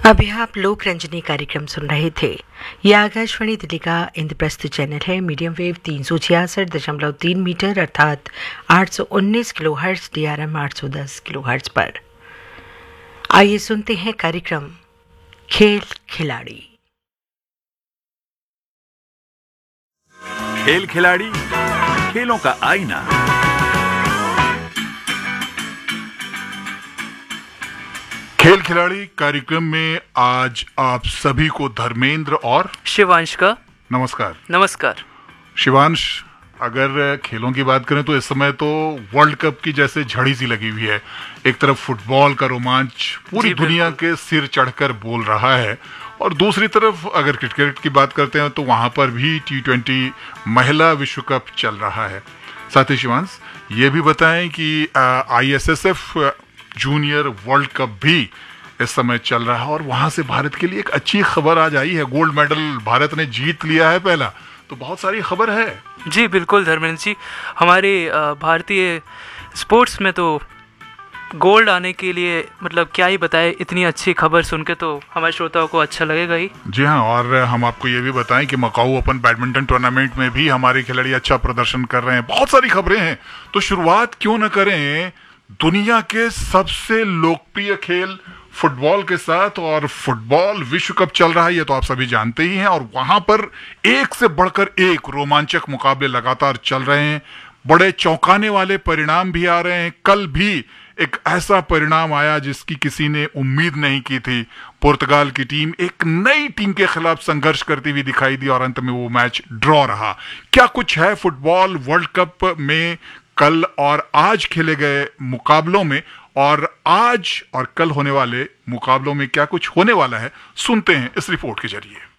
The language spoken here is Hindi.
अभी आप लोक रंजनी कार्यक्रम सुन रहे थे। यह आकाशवाणी दिल्ली का इंद्रप्रस्थ चैनल है। मीडियम वेव 366.3 मीटर अर्थात 819 किलोहर्ट्ज DRM 810 किलोहर्ट्ज पर। आइए सुनते हैं कार्यक्रम खेल खिलाड़ी। खेल खिलाड़ी, खेलों का आईना। खेल खिलाड़ी कार्यक्रम में आज आप सभी को धर्मेंद्र और शिवांश का नमस्कार। नमस्कार। शिवांश, अगर खेलों की बात करें तो इस समय तो वर्ल्ड कप की जैसे झड़ी सी लगी हुई है। एक तरफ फुटबॉल का रोमांच पूरी दुनिया के सिर चढ़कर बोल रहा है, और दूसरी तरफ अगर क्रिकेट की बात करते हैं तो वहां पर भी T20 महिला विश्व कप चल रहा है। साथ ही शिवांश, ये भी बताएं कि ISSF जूनियर वर्ल्ड कप भी इस समय चल रहा है, और वहां से भारत के लिए एक अच्छी खबर आज आई है। गोल्ड मेडल भारत ने जीत लिया है पहला, तो बहुत सारी खबर है। जी बिल्कुल धर्मेंद्र जी, हमारे भारतीय स्पोर्ट्स में तो गोल्ड आने के लिए मतलब क्या ही बताए, इतनी अच्छी खबर सुन के तो हमारे श्रोताओं को अच्छा लगेगा ही। जी हाँ, और हम आपको ये भी बताएं कि मकाऊ ओपन बैडमिंटन टूर्नामेंट में भी हमारे खिलाड़ी अच्छा प्रदर्शन कर रहे हैं। बहुत सारी खबरें हैं, तो शुरुआत क्यों न करें दुनिया के सबसे लोकप्रिय खेल फुटबॉल के साथ। और फुटबॉल विश्व कप चल रहा है, ये तो आप सभी जानते ही हैं, और वहां पर एक से बढ़कर एक रोमांचक मुकाबले लगातार चल रहे हैं। बड़े चौंकाने वाले परिणाम भी आ रहे हैं। कल भी एक ऐसा परिणाम आया जिसकी किसी ने उम्मीद नहीं की थी। पुर्तगाल की टीम एक नई टीम के खिलाफ संघर्ष करती हुई दिखाई दी, और अंत में वो मैच ड्रॉ रहा। क्या कुछ है फुटबॉल वर्ल्ड कप में कल और आज खेले गए मुकाबलों में, और आज और कल होने वाले मुकाबलों में क्या कुछ होने वाला है, सुनते हैं इस रिपोर्ट के जरिए।